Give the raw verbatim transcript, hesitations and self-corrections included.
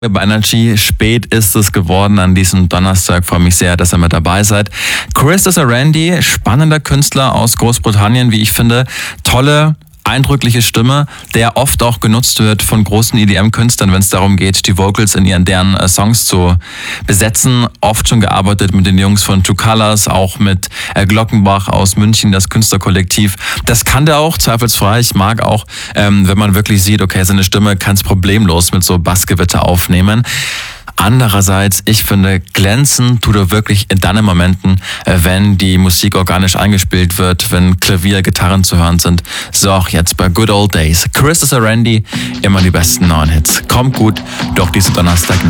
Bei Energy, spät ist es geworden an diesem Donnerstag. Freue mich sehr, dass ihr mit dabei seid. Chris Randy, spannender Künstler aus Großbritannien, wie ich finde. Tolle, eindrückliche Stimme, der oft auch genutzt wird von großen E D M-Künstlern, wenn es darum geht, die Vocals in ihren deren äh, Songs zu besetzen. Oft schon gearbeitet mit den Jungs von True Colors, auch mit äh, Glockenbach aus München, das Künstlerkollektiv. Das kann der auch, zweifelsfrei. Ich mag auch, ähm, wenn man wirklich sieht, okay, seine Stimme kann es problemlos mit so Bassgewitter aufnehmen. Andererseits, ich finde, glänzen tut er wirklich in dann Momenten, wenn die Musik organisch eingespielt wird, wenn Klavier, Gitarren zu hören sind. So auch jetzt bei Good Old Days. Chris Randy, immer die besten neuen Hits. Kommt gut durch diese Donnerstagnacht.